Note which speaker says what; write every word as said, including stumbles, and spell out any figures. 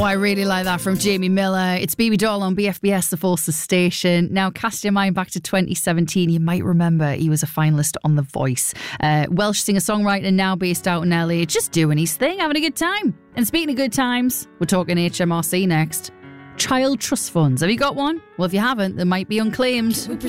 Speaker 1: Oh, I really like that from Jamie Miller. It's B B Doll on B F B S, the Forces Station. Now, cast your mind back to twenty seventeen. You might remember he was a finalist on The Voice. Uh, Welsh singer-songwriter now based out in L A, just doing his thing, having a good time. And speaking of good times, we're talking H M R C next. Child trust funds. Have you got one? Well, if you haven't, they might be unclaimed.